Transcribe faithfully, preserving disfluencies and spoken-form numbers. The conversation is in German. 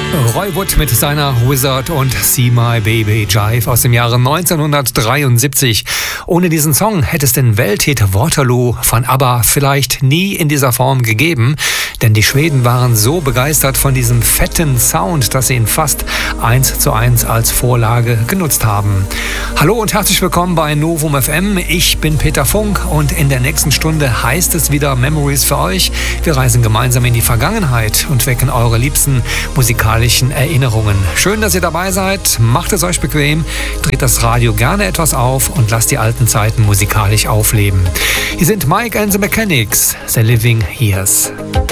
Roy Wood mit seiner Wizard und See My Baby Jive aus dem Jahre neunzehnhundertdreiundsiebzig. Ohne diesen Song hätte es den Welthit Waterloo von ABBA vielleicht nie in dieser Form gegeben, denn die Schweden waren so begeistert von diesem fetten Sound, dass sie ihn fast eins zu eins als Vorlage genutzt haben. Hallo und herzlich willkommen bei Novum F M. Ich bin Peter Funk und in der nächsten Stunde heißt es wieder Memories für euch. Wir reisen gemeinsam in die Vergangenheit und wecken eure liebsten musikalischen Erinnerungen. Schön, dass ihr dabei seid. Macht es euch bequem, dreht das Radio gerne etwas auf und lasst die alten Zeiten musikalisch aufleben. Hier sind Mike and the Mechanics, The Living Years.